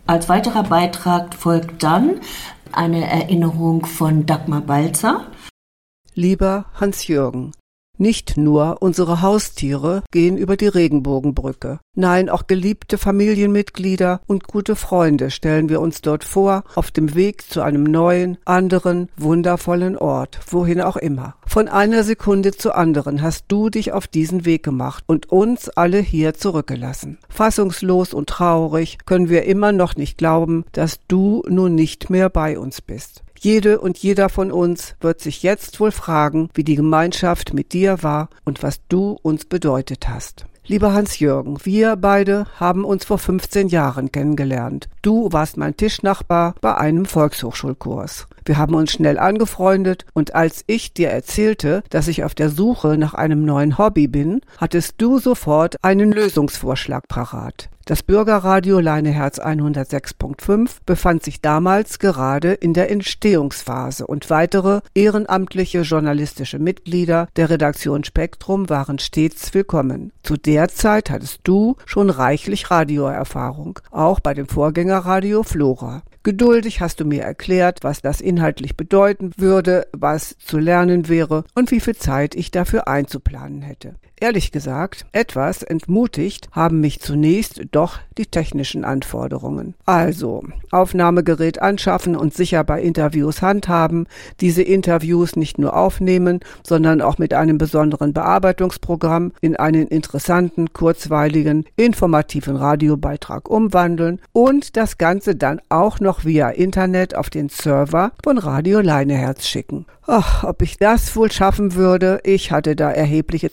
Als weiterer Beitrag folgt dann eine Erinnerung von Dagmar Balzer. Lieber Hans-Jürgen, nicht nur unsere Haustiere gehen über die Regenbogenbrücke. Nein, auch geliebte Familienmitglieder und gute Freunde stellen wir uns dort vor, auf dem Weg zu einem neuen, anderen, wundervollen Ort, wohin auch immer. Von einer Sekunde zur anderen hast du dich auf diesen Weg gemacht und uns alle hier zurückgelassen. Fassungslos und traurig können wir immer noch nicht glauben, dass du nun nicht mehr bei uns bist. Jede und jeder von uns wird sich jetzt wohl fragen, wie die Gemeinschaft mit dir war und was du uns bedeutet hast. Lieber Hans-Jürgen, wir beide haben uns vor 15 Jahren kennengelernt. Du warst mein Tischnachbar bei einem Volkshochschulkurs. Wir haben uns schnell angefreundet und als ich dir erzählte, dass ich auf der Suche nach einem neuen Hobby bin, hattest du sofort einen Lösungsvorschlag parat. Das Bürgerradio Leineherz 106.5 befand sich damals gerade in der Entstehungsphase und weitere ehrenamtliche journalistische Mitglieder der Redaktion Spektrum waren stets willkommen. Zu der Zeit hattest du schon reichlich Radioerfahrung, auch bei dem Vorgängerradio Flora. Geduldig hast du mir erklärt, was das inhaltlich bedeuten würde, was zu lernen wäre und wie viel Zeit ich dafür einzuplanen hätte. Ehrlich gesagt, etwas entmutigt haben mich zunächst doch die technischen Anforderungen. Also, Aufnahmegerät anschaffen und sicher bei Interviews handhaben, diese Interviews nicht nur aufnehmen, sondern auch mit einem besonderen Bearbeitungsprogramm in einen interessanten, kurzweiligen, informativen Radiobeitrag umwandeln und das Ganze dann auch noch via Internet auf den Server von Radio Leineherz schicken. Ach, ob ich das wohl schaffen würde, ich hatte da erhebliche